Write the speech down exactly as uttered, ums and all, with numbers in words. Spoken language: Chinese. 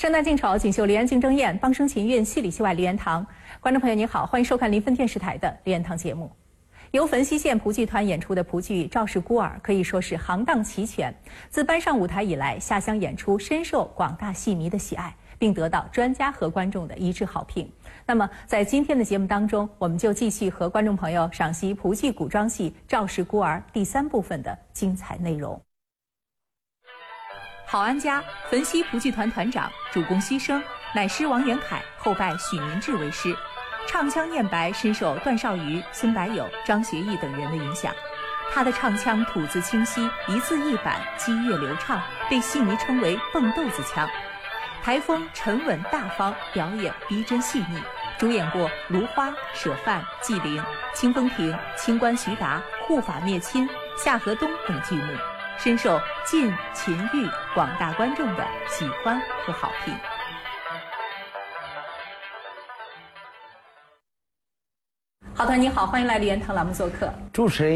圣诞劲丑，锦绣梨园竞争宴，梆声琴韵，戏里戏外梨园堂。观众朋友您好，欢迎收看临汾电视台的梨园堂节目。由汾西县蒲剧团演出的蒲剧《赵氏孤儿》可以说是行当齐全。自搬上舞台以来，下乡演出深受广大戏迷的喜爱，并得到专家和观众的一致好评。那么，在今天的节目当中，我们就继续和观众朋友赏析蒲剧古装戏《赵氏孤儿》第三部分的精彩内容。郝安家，汾西蒲剧团团长，主攻虚声，乃师王元凯，后拜许明志为师。唱腔念白深受段少瑜、孙白友、张学义等人的影响。他的唱腔吐字清晰，一字一板，激越流畅，被戏迷称为蹦豆子腔。台风沉稳大方，表演逼真细腻，主演过《芦花》《舍饭》《纪灵》《清风亭》《清官徐达》《护法灭亲》《夏河东》等剧目，深受晋、秦、豫广大观众的喜欢和好评。郝团你好，欢迎来梨园堂栏目做客。 主持人